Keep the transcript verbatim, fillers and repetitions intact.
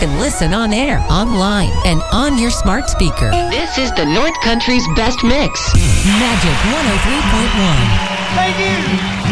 can listen on air, online, and on your smart speaker. This is the North Country's best mix. Magic one oh three point one. Thank you.